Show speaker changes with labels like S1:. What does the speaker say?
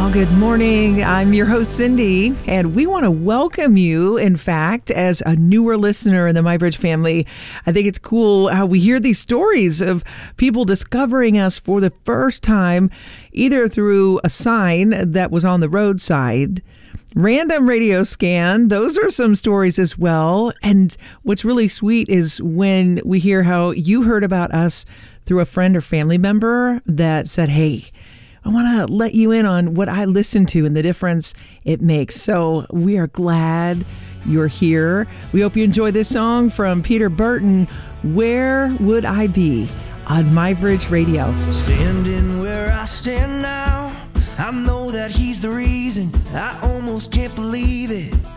S1: Well, good morning. I'm your host, Cindy, and we want to welcome you, in fact, as a newer listener in the MyBridge family. I think it's cool how we hear these stories of people discovering us for the first time, either through a sign that was on the roadside, random radio scan. Those are some stories as well. And what's really sweet is when we hear how you heard about us through a friend or family member that said, hey, I want to let you in on what I listen to and the difference it makes. So we are glad you're here. We hope you enjoy this song from Peter Burton, Where Would I Be, on MyBridge Radio.
S2: Standing where I stand now, I know that he's the reason. I almost can't believe it.